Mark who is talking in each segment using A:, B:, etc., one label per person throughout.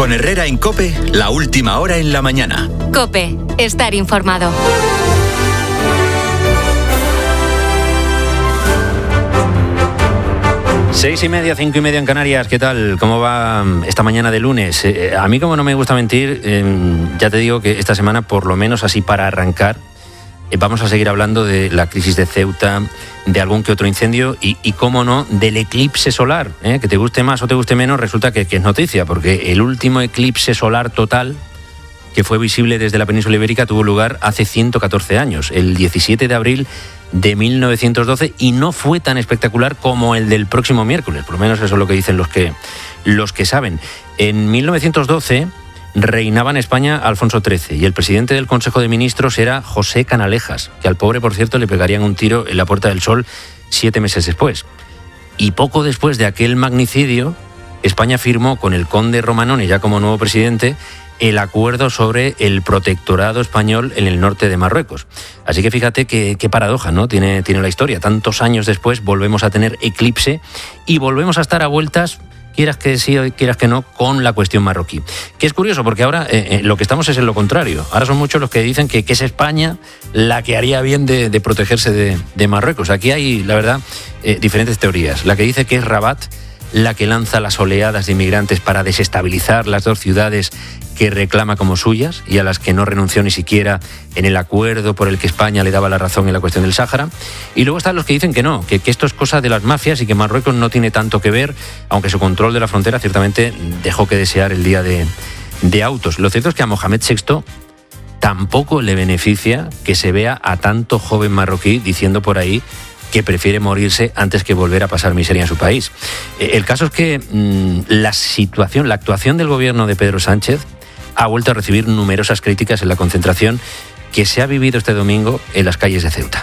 A: Con Herrera en COPE, la última hora en la mañana.
B: COPE, estar informado.
C: Seis y media, 5 y media en Canarias. ¿Qué tal? ¿Cómo va esta mañana de lunes? A mí, como no me gusta mentir, ya te digo que esta semana, por lo menos así para arrancar, vamos a seguir hablando de la crisis de Ceuta, de algún que otro incendio y cómo no, del eclipse solar. Que te guste más o te guste menos, resulta que es noticia, porque el último eclipse solar total que fue visible desde la península ibérica tuvo lugar hace 114 años, el 17 de abril de 1912, y no fue tan espectacular como el del próximo miércoles, por lo menos eso es lo que dicen los que saben. En 1912 reinaba en España Alfonso XIII y el presidente del Consejo de Ministros era José Canalejas, que al pobre, por cierto, le pegarían un tiro en la Puerta del Sol 7 meses después. Y poco después de aquel magnicidio, España firmó con el conde Romanoni, ya como nuevo presidente, el acuerdo sobre el protectorado español en el norte de Marruecos. Así que fíjate qué paradoja, ¿no? Tiene la historia. Tantos años después volvemos a tener eclipse y volvemos a estar a vueltas, quieras que sí o quieras que no, con la cuestión marroquí. Que es curioso, porque ahora lo que estamos es en lo contrario. Ahora son muchos los que dicen que es España la que haría bien de protegerse de Marruecos. Aquí hay, la verdad, diferentes teorías. La que dice que es Rabat la que lanza las oleadas de inmigrantes para desestabilizar las dos ciudades que reclama como suyas y a las que no renunció ni siquiera en el acuerdo por el que España le daba la razón en la cuestión del Sáhara. Y luego están los que dicen que no, que esto es cosa de las mafias y que Marruecos no tiene tanto que ver, aunque su control de la frontera ciertamente dejó que desear el día de Autos. Lo cierto es que a Mohamed VI tampoco le beneficia que se vea a tanto joven marroquí diciendo por ahí que prefiere morirse antes que volver a pasar miseria en su país. El caso es que la actuación del gobierno de Pedro Sánchez ha vuelto a recibir numerosas críticas en la concentración que se ha vivido este domingo en las calles de Ceuta.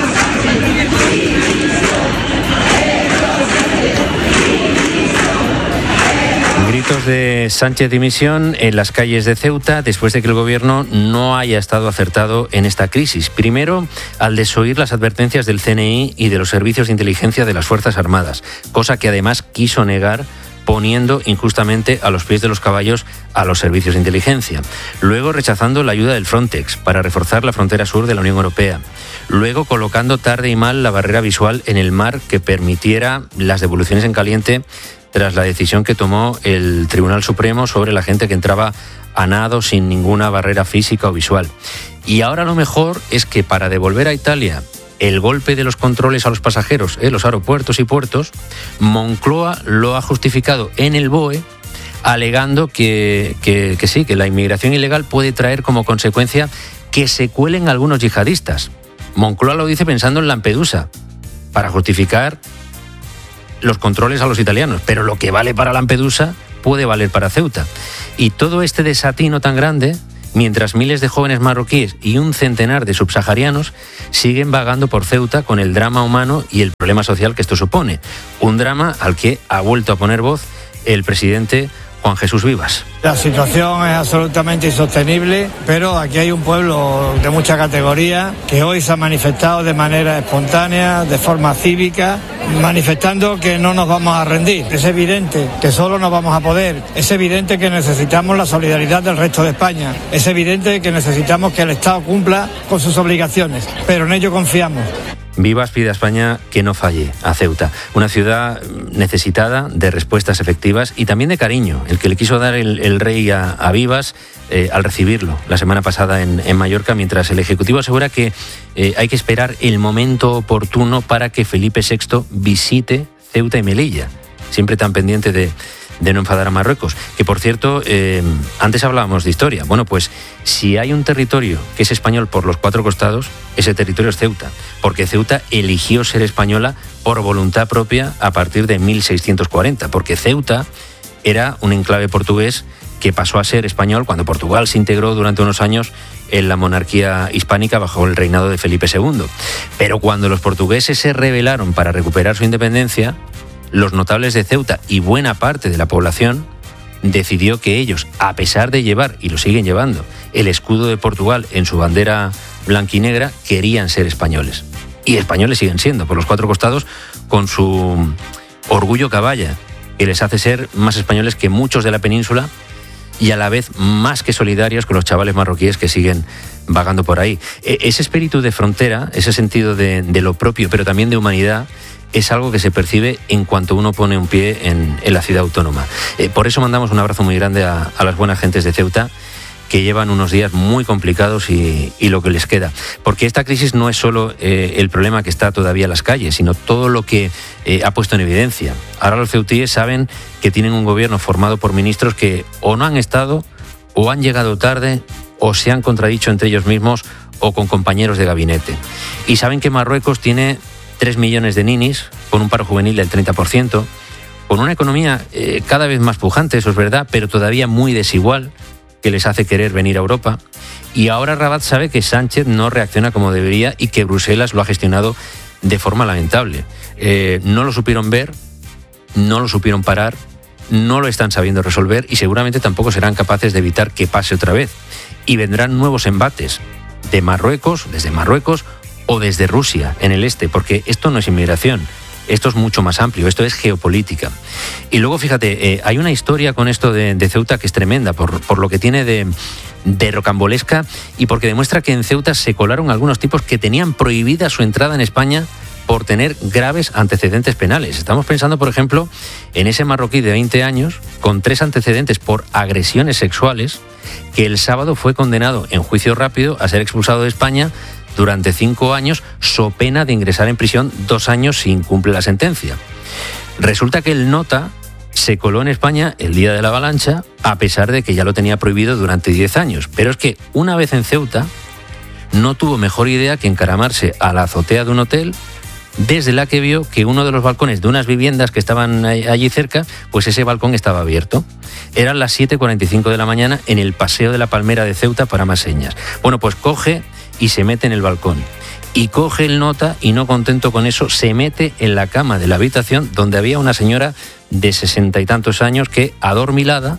C: Gritos de Sánchez dimisión en las calles de Ceuta después de que el gobierno no haya estado acertado en esta crisis. Primero, al desoír las advertencias del CNI y de los servicios de inteligencia de las Fuerzas Armadas, cosa que además quiso negar, poniendo injustamente a los pies de los caballos a los servicios de inteligencia. Luego rechazando la ayuda del Frontex para reforzar la frontera sur de la Unión Europea. Luego colocando tarde y mal la barrera visual en el mar que permitiera las devoluciones en caliente tras la decisión que tomó el Tribunal Supremo sobre la gente que entraba a nado sin ninguna barrera física o visual. Y ahora lo mejor es que para devolver a Italia el golpe de los controles a los pasajeros en los aeropuertos y puertos, Moncloa lo ha justificado en el BOE, alegando que la inmigración ilegal puede traer como consecuencia que se cuelen algunos yihadistas. Moncloa lo dice pensando en Lampedusa, para justificar los controles a los italianos, pero lo que vale para Lampedusa puede valer para Ceuta. Y todo este desatino tan grande, mientras miles de jóvenes marroquíes y un centenar de subsaharianos siguen vagando por Ceuta con el drama humano y el problema social que esto supone. Un drama al que ha vuelto a poner voz el presidente Juan Jesús Vivas.
D: La situación es absolutamente insostenible, pero aquí hay un pueblo de mucha categoría que hoy se ha manifestado de manera espontánea, de forma cívica, manifestando que no nos vamos a rendir. Es evidente que solo no vamos a poder. Es evidente que necesitamos la solidaridad del resto de España. Es evidente que necesitamos que el Estado cumpla con sus obligaciones, pero en ello confiamos.
C: Vivas pide a España que no falle a Ceuta, una ciudad necesitada de respuestas efectivas y también de cariño, el que le quiso dar el rey a Vivas al recibirlo la semana pasada en Mallorca, mientras el Ejecutivo asegura que hay que esperar el momento oportuno para que Felipe VI visite Ceuta y Melilla, siempre tan pendiente de no enfadar a Marruecos. Que, por cierto, antes hablábamos de historia. Bueno, pues si hay un territorio que es español por los 4 costados, ese territorio es Ceuta, porque Ceuta eligió ser española por voluntad propia a partir de 1640, porque Ceuta era un enclave portugués que pasó a ser español cuando Portugal se integró durante unos años en la monarquía hispánica bajo el reinado de Felipe II. Pero cuando los portugueses se rebelaron para recuperar su independencia, los notables de Ceuta y buena parte de la población decidió que ellos, a pesar de llevar, y lo siguen llevando, el escudo de Portugal en su bandera blanquinegra, querían ser españoles. Y españoles siguen siendo, por los 4 costados, con su orgullo caballa, que les hace ser más españoles que muchos de la península y a la vez más que solidarios con los chavales marroquíes que siguen vagando por ahí. Ese espíritu de frontera, ese sentido de lo propio, pero también de humanidad, es algo que se percibe en cuanto uno pone un pie en la ciudad autónoma. Por eso mandamos un abrazo muy grande a las buenas gentes de Ceuta, que llevan unos días muy complicados y lo que les queda. Porque esta crisis no es solo el problema que está todavía en las calles, sino todo lo que ha puesto en evidencia. Ahora los ceutíes saben que tienen un gobierno formado por ministros que o no han estado, o han llegado tarde, o se han contradicho entre ellos mismos, o con compañeros de gabinete. Y saben que Marruecos tiene 3 millones de ninis, con un paro juvenil del 30%, con una economía cada vez más pujante, eso es verdad, pero todavía muy desigual, que les hace querer venir a Europa. Y ahora Rabat sabe que Sánchez no reacciona como debería y que Bruselas lo ha gestionado de forma lamentable. No lo supieron ver, no lo supieron parar, no lo están sabiendo resolver y seguramente tampoco serán capaces de evitar que pase otra vez. Y vendrán nuevos embates de Marruecos, desde Marruecos o desde Rusia en el este, porque esto no es inmigración. Esto es mucho más amplio, esto es geopolítica. Y luego, fíjate, hay una historia con esto de Ceuta que es tremenda, por lo que tiene de rocambolesca y porque demuestra que en Ceuta se colaron algunos tipos que tenían prohibida su entrada en España por tener graves antecedentes penales. Estamos pensando, por ejemplo, en ese marroquí de 20 años, con 3 antecedentes por agresiones sexuales, que el sábado fue condenado en juicio rápido a ser expulsado de España durante 5 años, so pena de ingresar en prisión 2 años si incumple la sentencia. Resulta que el nota se coló en España el día de la avalancha, a pesar de que ya lo tenía prohibido durante 10 años. Pero es que una vez en Ceuta, no tuvo mejor idea que encaramarse a la azotea de un hotel, desde la que vio que uno de los balcones de unas viviendas que estaban allí cerca, pues ese balcón estaba abierto. Eran las 7:45 de la mañana en el Paseo de la Palmera de Ceuta, para más señas. Bueno, pues coge y se mete en el balcón. Y coge el nota y, no contento con eso, se mete en la cama de la habitación donde había una señora de 60 y tantos años que, adormilada,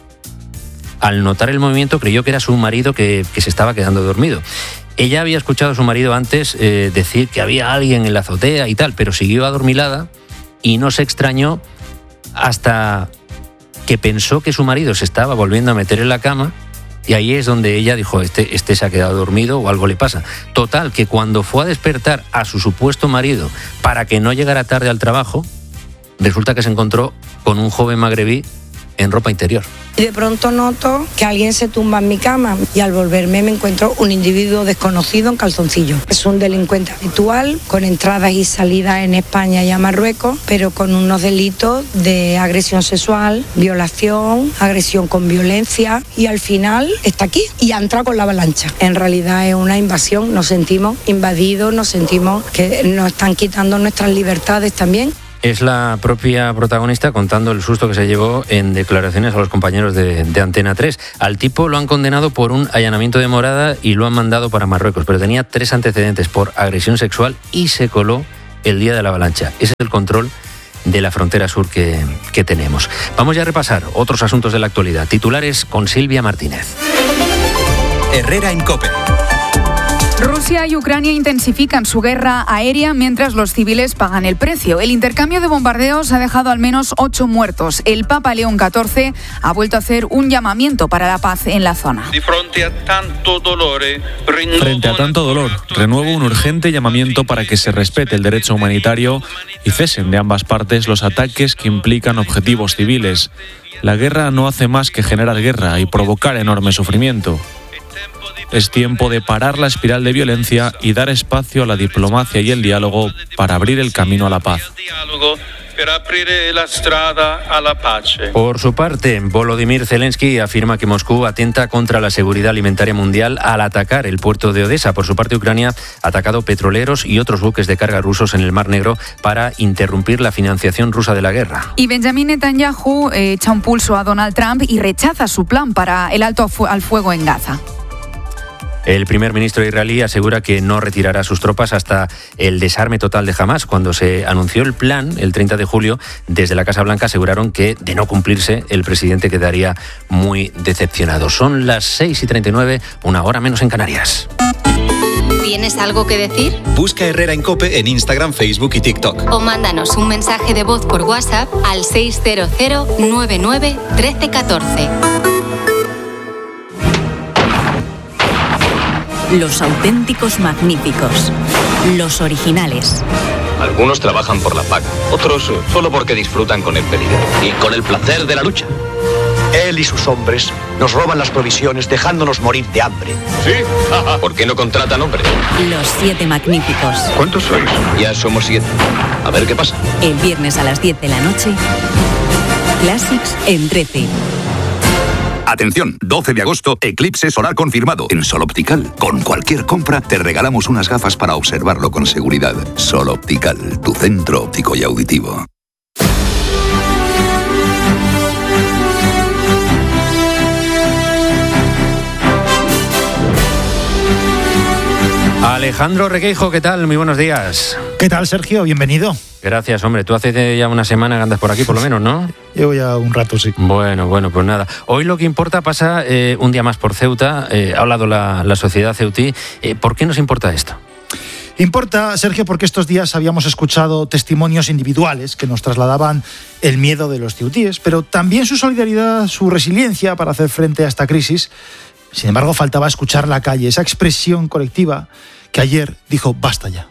C: al notar el movimiento creyó que era su marido que se estaba quedando dormido. Ella había escuchado a su marido antes decir que había alguien en la azotea y tal, pero siguió adormilada y no se extrañó hasta que pensó que su marido se estaba volviendo a meter en la cama. Y ahí es donde ella dijo, este se ha quedado dormido o algo le pasa. Total, que cuando fue a despertar a su supuesto marido para que no llegara tarde al trabajo, resulta que se encontró con un joven magrebí en ropa interior.
E: Y de pronto noto que alguien se tumba en mi cama y al volverme me encuentro un individuo desconocido en calzoncillo. Es un delincuente habitual con entradas y salidas en España y a Marruecos, pero con unos delitos de agresión sexual, violación, agresión con violencia y al final está aquí y ha entrado con la avalancha. En realidad es una invasión, nos sentimos invadidos, nos sentimos que nos están quitando nuestras libertades también.
C: Es la propia protagonista contando el susto que se llevó en declaraciones a los compañeros de Antena 3. Al tipo lo han condenado por un allanamiento de morada y lo han mandado para Marruecos, pero tenía 3 antecedentes por agresión sexual y se coló el día de la avalancha. Ese es el control de la frontera sur que tenemos. Vamos ya a repasar otros asuntos de la actualidad. Titulares con Silvia Martínez.
A: Herrera en COPE.
F: Rusia y Ucrania intensifican su guerra aérea mientras los civiles pagan el precio. El intercambio de bombardeos ha dejado al menos 8 muertos. El Papa León XIV ha vuelto a hacer un llamamiento para la paz en la zona.
G: Frente a tanto dolor, renuevo un urgente llamamiento para que se respete el derecho humanitario y cesen de ambas partes los ataques que implican objetivos civiles. La guerra no hace más que generar guerra y provocar enorme sufrimiento. Es tiempo de parar la espiral de violencia y dar espacio a la diplomacia y el diálogo para abrir el camino a la paz.
C: Por su parte, Volodymyr Zelensky afirma que Moscú atenta contra la seguridad alimentaria mundial al atacar el puerto de Odesa. Por su parte, Ucrania ha atacado petroleros y otros buques de carga rusos en el Mar Negro para interrumpir la financiación rusa de la guerra.
F: Y Benjamin Netanyahu echa un pulso a Donald Trump y rechaza su plan para el alto al fuego en Gaza.
C: El primer ministro israelí asegura que no retirará sus tropas hasta el desarme total de Hamás. Cuando se anunció el plan, el 30 de julio, desde la Casa Blanca aseguraron que, de no cumplirse, el presidente quedaría muy decepcionado. Son las 6:39, 1 hora menos en Canarias.
B: ¿Tienes algo que decir?
A: Busca Herrera en COPE en Instagram, Facebook y TikTok.
B: O mándanos un mensaje de voz por WhatsApp al 600 99 13 14.
H: Los auténticos magníficos. Los originales.
I: Algunos trabajan por la paga, otros solo porque disfrutan con el peligro y con el placer de la lucha.
J: Él y sus hombres nos roban las provisiones dejándonos morir de hambre.
I: ¿Sí? ¿Por qué no contratan hombres?
H: Los 7 magníficos.
I: ¿Cuántos sois? Ya somos 7. A ver qué pasa.
H: El viernes a las 10 de la noche. Classics en 13.
K: Atención, 12 de agosto, eclipse solar confirmado en Sol Optical. Con cualquier compra te regalamos unas gafas para observarlo con seguridad. Sol Optical, tu centro óptico y auditivo.
C: Alejandro Requeijo, ¿qué tal? Muy buenos días.
L: ¿Qué tal, Sergio? Bienvenido.
C: Gracias, hombre. Tú hace ya una semana que andas por aquí, por lo menos, ¿no?
L: Llevo ya un rato, sí.
C: Bueno, pues nada. Hoy lo que importa pasa un día más por Ceuta. Ha hablado la sociedad ceutí. ¿Por qué nos importa esto?
L: Importa, Sergio, porque estos días habíamos escuchado testimonios individuales que nos trasladaban el miedo de los ceutíes, pero también su solidaridad, su resiliencia para hacer frente a esta crisis. Sin embargo, faltaba escuchar la calle, esa expresión colectiva que ayer dijo basta ya.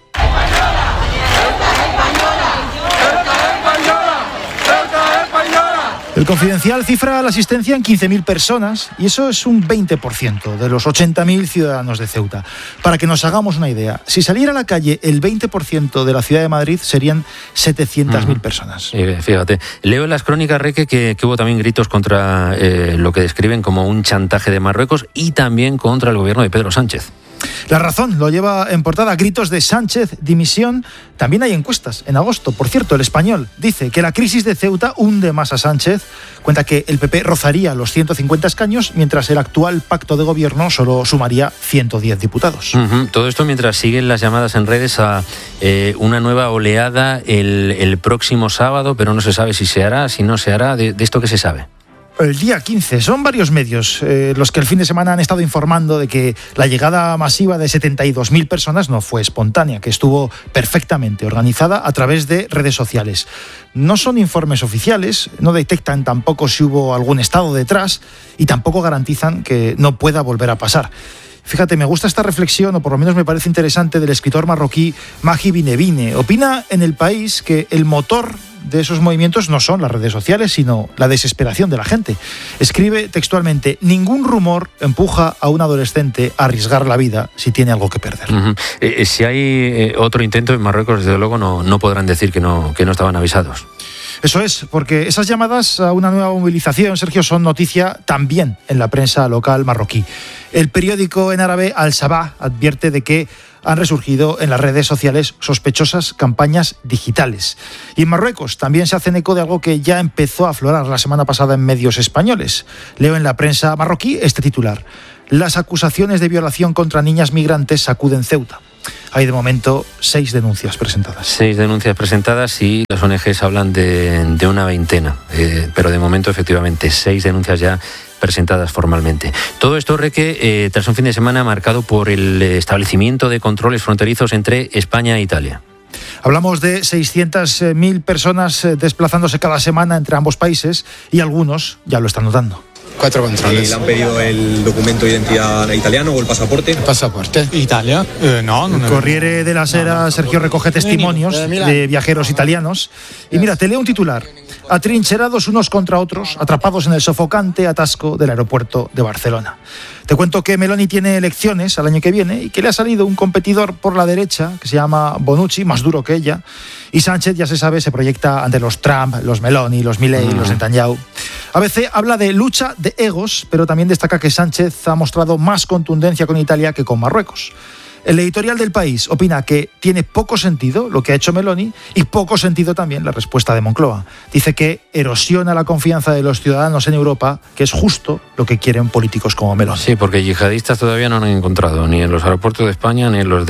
L: El Confidencial cifra la asistencia en 15.000 personas y eso es un 20% de los 80.000 ciudadanos de Ceuta. Para que nos hagamos una idea, si saliera a la calle el 20% de la ciudad de Madrid serían 700.000 personas.
C: Fíjate, leo en las crónicas, Reque, que hubo también gritos contra lo que describen como un chantaje de Marruecos y también contra el gobierno de Pedro Sánchez.
L: La Razón lo lleva en portada, gritos de Sánchez, dimisión. También hay encuestas en agosto. Por cierto, El Español dice que la crisis de Ceuta hunde más a Sánchez. Cuenta que el PP rozaría los 150 escaños, mientras el actual pacto de gobierno solo sumaría 110 diputados.
C: Todo esto mientras siguen las llamadas en redes a una nueva oleada el próximo sábado, pero no se sabe si se hará, si no se hará. ¿De esto qué se sabe?
L: El día 15. Son varios medios los que el fin de semana han estado informando de que la llegada masiva de 72.000 personas no fue espontánea, que estuvo perfectamente organizada a través de redes sociales. No son informes oficiales, no detectan tampoco si hubo algún estado detrás y tampoco garantizan que no pueda volver a pasar. Fíjate, me gusta esta reflexión, o por lo menos me parece interesante, del escritor marroquí Mahi Binebine. Opina en El País que el motor de esos movimientos no son las redes sociales, sino la desesperación de la gente. Escribe textualmente: ningún rumor empuja a un adolescente a arriesgar la vida si tiene algo que perder.
C: Si hay otro intento en Marruecos, desde luego no podrán decir que no estaban avisados.
L: Eso es, porque esas llamadas a una nueva movilización, Sergio, son noticia también en la prensa local marroquí. El periódico en árabe Al Sabah advierte de que han resurgido en las redes sociales sospechosas campañas digitales. Y en Marruecos también se hacen eco de algo que ya empezó a aflorar la semana pasada en medios españoles. Leo en la prensa marroquí este titular: las acusaciones de violación contra niñas migrantes sacuden Ceuta. Hay de momento 6 denuncias presentadas.
C: 6 denuncias presentadas y las ONGs hablan de una veintena. Pero de momento, efectivamente, 6 denuncias ya presentadas formalmente. Todo esto, Reque, tras un fin de semana marcado por el establecimiento de controles fronterizos entre España e Italia.
L: Hablamos de 600.000 personas desplazándose cada semana entre ambos países y algunos ya lo están notando.
M: 4 controles.
N: ¿Le han pedido el documento de identidad italiano o el pasaporte?
M: El pasaporte. ¿Italia? No.
L: El Corriere della Sera, Sergio, recoge testimonios de viajeros italianos. Y mira, te leo un titular: atrincherados unos contra otros, atrapados en el sofocante atasco del aeropuerto de Barcelona. Te cuento que Meloni tiene elecciones al año que viene y que le ha salido un competidor por la derecha que se llama Bonucci, más duro que ella. Y Sánchez, ya se sabe, se proyecta ante los Trump, los Meloni, los Milei, los Netanyahu. ABC habla de lucha de egos, pero también destaca que Sánchez ha mostrado más contundencia con Italia que con Marruecos. El editorial del País opina que tiene poco sentido lo que ha hecho Meloni y poco sentido también la respuesta de Moncloa. Dice que erosiona la confianza de los ciudadanos en Europa, que es justo lo que quieren políticos como Meloni.
C: Sí, porque yihadistas todavía no han encontrado, ni en los aeropuertos de España, ni en los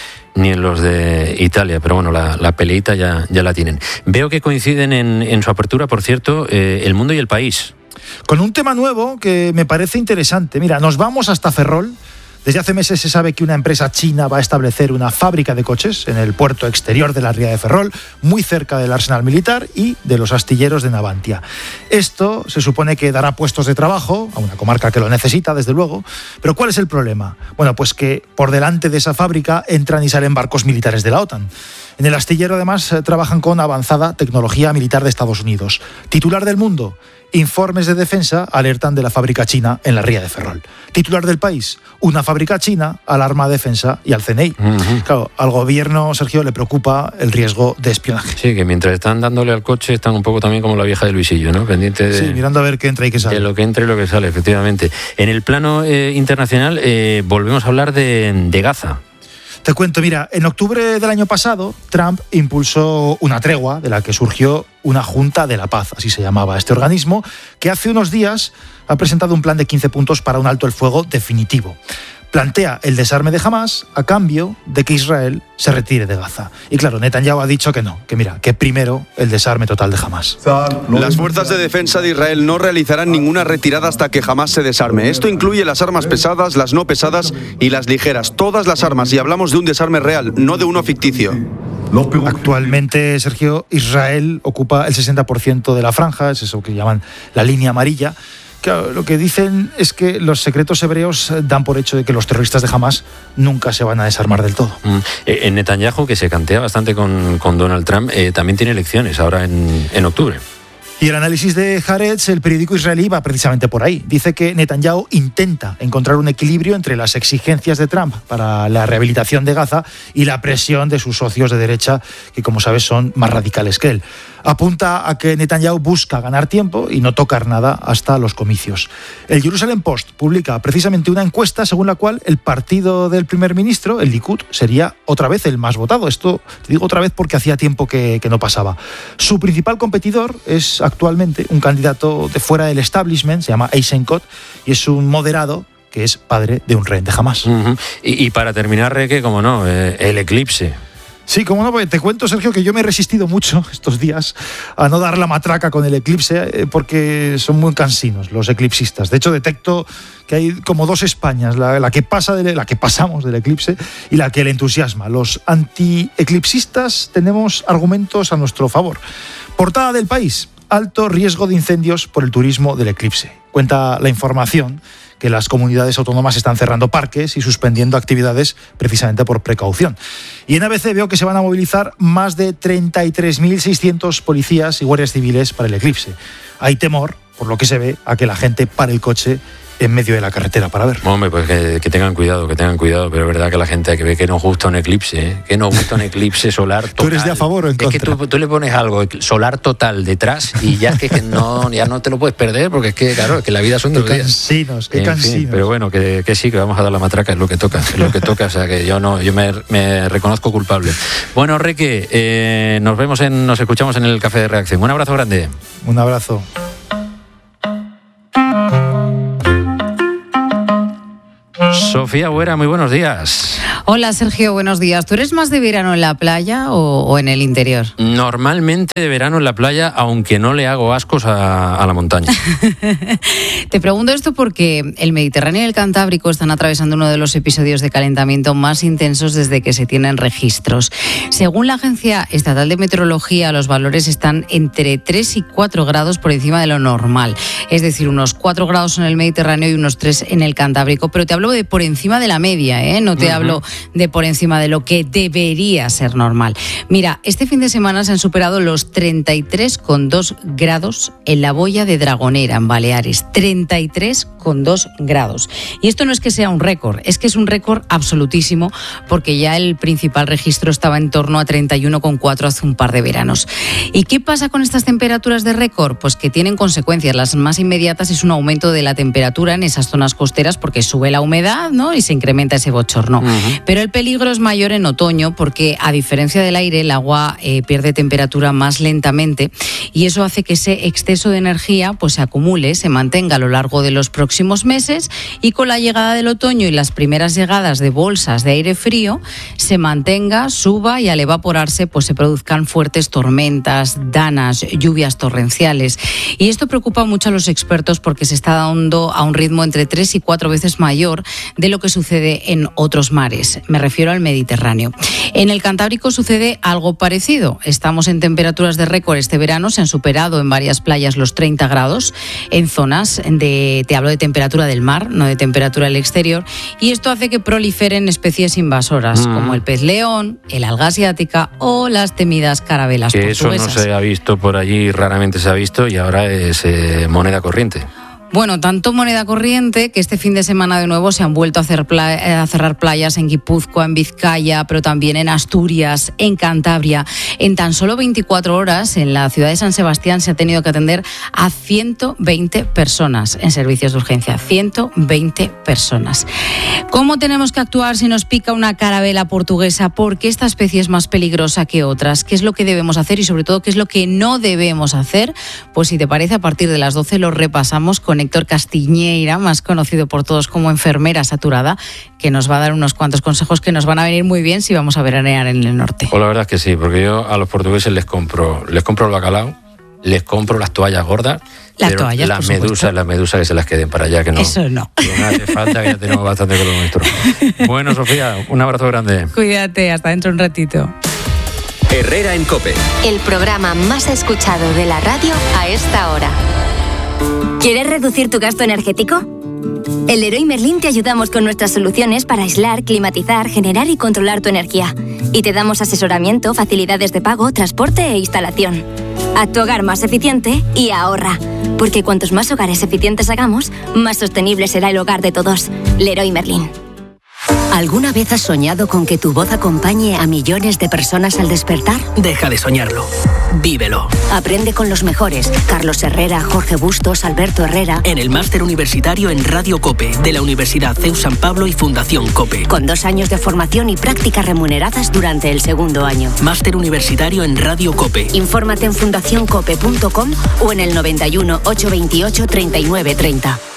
C: de Italia, pero bueno, la peleita ya la tienen. Veo que coinciden en su apertura, por cierto, El Mundo y El País.
L: Con un tema nuevo que me parece interesante. Mira, nos vamos hasta Ferrol, Desde hace meses se sabe que una empresa china va a establecer una fábrica de coches en el puerto exterior de la ría de Ferrol, muy cerca del arsenal militar y de los astilleros de Navantia. Esto se supone que dará puestos de trabajo a una comarca que lo necesita, desde luego. Pero ¿cuál es el problema? Bueno, pues que por delante de esa fábrica entran y salen barcos militares de la OTAN. En el astillero, además, trabajan con avanzada tecnología militar de Estados Unidos. Titular del Mundo: informes de defensa alertan de la fábrica china en la ría de Ferrol. Titular del País: una fábrica china alarma a Defensa y al CNI. Claro, al gobierno, Sergio, le preocupa el riesgo de espionaje.
C: Sí, que mientras están dándole al coche están un poco también como la vieja de Luisillo, ¿no? Pendiente de...
L: Sí, mirando a ver qué entra y qué sale.
C: De lo que entra y lo que sale, efectivamente. En el plano internacional volvemos a hablar de Gaza.
L: Te cuento, mira, en octubre del año pasado, Trump impulsó una tregua de la que surgió una Junta de la Paz, así se llamaba este organismo, que hace unos días ha presentado un plan de 15 puntos para un alto el fuego definitivo. Plantea el desarme de Hamás a cambio de que Israel se retire de Gaza. Y claro, Netanyahu ha dicho que no, que primero el desarme total de Hamás.
O: Las fuerzas de defensa de Israel no realizarán ninguna retirada hasta que Hamás se desarme. Esto incluye las armas pesadas, las no pesadas y las ligeras. Todas las armas, y hablamos de un desarme real, no de uno ficticio.
L: Actualmente, Sergio, Israel ocupa el 60% de la franja, es eso que llaman la línea amarilla. Claro, lo que dicen es que los secretos hebreos dan por hecho de que los terroristas de Hamás nunca se van a desarmar del todo.
C: En Netanyahu, que se cantea bastante con Donald Trump, también tiene elecciones ahora en octubre.
L: Y el análisis de Haaretz, el periódico israelí, va precisamente por ahí. Dice que Netanyahu intenta encontrar un equilibrio entre las exigencias de Trump para la rehabilitación de Gaza y la presión de sus socios de derecha, que como sabes son más radicales que él. Apunta a que Netanyahu busca ganar tiempo y no tocar nada hasta los comicios. El Jerusalem Post publica precisamente una encuesta según la cual el partido del primer ministro, el Likud, sería otra vez el más votado. Esto te digo otra vez porque hacía tiempo que no pasaba. Su principal competidor es actualmente un candidato de fuera del establishment, se llama Eisenkot, y es un moderado que es padre de un rehén de Hamás.
C: Y para terminar, Reque, como no, el eclipse.
L: Sí, como no, porque te cuento, Sergio, que yo me he resistido mucho estos días a no dar la matraca con el eclipse porque son muy cansinos los eclipsistas. De hecho, detecto que hay como dos Españas, la que pasamos del eclipse y la que le entusiasma. Los anti-eclipsistas tenemos argumentos a nuestro favor. Portada del País: alto riesgo de incendios por el turismo del eclipse. Cuenta la información que las comunidades autónomas están cerrando parques y suspendiendo actividades precisamente por precaución. Y en ABC veo que se van a movilizar más de 33.600 policías y guardias civiles para el eclipse. Hay temor, por lo que se ve, a que la gente pare el coche en medio de la carretera para ver.
C: Hombre, pues que tengan cuidado, pero es verdad que la gente hay que ver que nos gusta un eclipse, que nos gusta un eclipse solar total.
L: ¿Tú eres de a favor o en contra?
C: Es que tú le pones algo solar total detrás y ya es que ya no te lo puedes perder, porque es que, claro, es que la vida son 2 días.
L: Qué cansinos.
C: Fin, pero bueno, que sí, que vamos a dar la matraca, es lo que toca, o sea que yo me reconozco culpable. Bueno, Reque, nos escuchamos en el Café de Reacción. Un abrazo grande.
L: Un abrazo.
C: Sofía Buera, muy buenos días.
P: Hola Sergio, buenos días. ¿Tú eres más de verano en la playa o en el interior?
C: Normalmente de verano en la playa, aunque no le hago ascos a la montaña.
P: Te pregunto esto porque el Mediterráneo y el Cantábrico están atravesando uno de los episodios de calentamiento más intensos desde que se tienen registros. Según la Agencia Estatal de Meteorología, los valores están entre 3 y 4 grados por encima de lo normal. Es decir, unos 4 grados en el Mediterráneo y unos 3 en el Cantábrico. Pero te hablo de por encima de la media, no te hablo de por encima de lo que debería ser normal. Mira, este fin de semana se han superado los 33,2 grados en la boya de Dragonera, en Baleares. 33,2 grados. Y esto no es que sea un récord, es que es un récord absolutísimo, porque ya el principal registro estaba en torno a 31,4 hace un par de veranos. ¿Y qué pasa con estas temperaturas de récord? Pues que tienen consecuencias. Las más inmediatas es un aumento de la temperatura en esas zonas costeras, porque sube la humedad, ¿no? Y se incrementa ese bochorno. Pero el peligro es mayor en otoño porque, a diferencia del aire, el agua pierde temperatura más lentamente y eso hace que ese exceso de energía pues se acumule, se mantenga a lo largo de los próximos meses, y con la llegada del otoño y las primeras llegadas de bolsas de aire frío se mantenga, suba y al evaporarse pues se produzcan fuertes tormentas, danas, lluvias torrenciales. Y esto preocupa mucho a los expertos porque se está dando a un ritmo entre 3 y 4 veces mayor de lo que sucede en otros mares. Me refiero al Mediterráneo. En el Cantábrico sucede algo parecido. Estamos en temperaturas de récord este verano. Se han superado en varias playas los 30 grados en zonas te hablo de temperatura del mar, no de temperatura del exterior. Y esto hace que proliferen especies invasoras como el pez león, el alga asiática o las temidas carabelas portuguesas.
C: Eso no se ha visto por allí, raramente se ha visto y ahora es moneda corriente.
P: Bueno, tanto moneda corriente que este fin de semana de nuevo se han vuelto a cerrar playas en Guipúzcoa, en Vizcaya, pero también en Asturias, en Cantabria. En tan solo 24 horas, en la ciudad de San Sebastián se ha tenido que atender a 120 personas en servicios de urgencia. 120 personas. ¿Cómo tenemos que actuar si nos pica una carabela portuguesa? ¿Por qué esta especie es más peligrosa que otras? ¿Qué es lo que debemos hacer y sobre todo qué es lo que no debemos hacer? Pues si te parece, a partir de las 12 lo repasamos con Héctor Castiñeira, más conocido por todos como enfermera saturada, que nos va a dar unos cuantos consejos que nos van a venir muy bien si vamos a veranear en el norte.
C: Pues la verdad es que sí, porque yo a los portugueses les compro el bacalao, les compro las toallas gordas, pero las medusas que se las queden para allá, que no.
P: Eso no.
C: Que no hace falta, que ya tenemos bastante con lo nuestro. Bueno, Sofía, un abrazo grande.
P: Cuídate, hasta dentro un ratito.
A: Herrera en COPE.
B: El programa más escuchado de la radio a esta hora.
Q: ¿Quieres reducir tu gasto energético? En Leroy Merlin te ayudamos con nuestras soluciones para aislar, climatizar, generar y controlar tu energía. Y te damos asesoramiento, facilidades de pago, transporte e instalación. Haz tu hogar más eficiente y ahorra. Porque cuantos más hogares eficientes hagamos, más sostenible será el hogar de todos. Leroy Merlin.
R: ¿Alguna vez has soñado con que tu voz acompañe a millones de personas al despertar?
S: Deja de soñarlo. Vívelo.
R: Aprende con los mejores. Carlos Herrera, Jorge Bustos, Alberto Herrera.
S: En el Máster Universitario en Radio COPE, de la Universidad CEU San Pablo y Fundación COPE.
R: Con 2 años de formación y prácticas remuneradas durante el 2º año.
S: Máster Universitario en Radio COPE.
R: Infórmate en fundacioncope.com o en el 91 828 39 30.